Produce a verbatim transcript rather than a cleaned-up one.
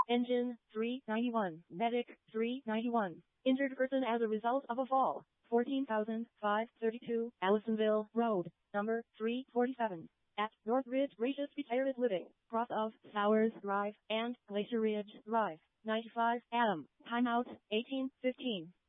Engine, three ninety-one. Medic, three ninety-one. Injured person as a result of a fall, fourteen thousand five hundred thirty-two. Allisonville Road, number three forty-seven. At Northridge Gracious Retired Living, cross of Sowers Drive and Glacier Ridge Drive. ninety-five Adam. Timeout, eighteen fifteen.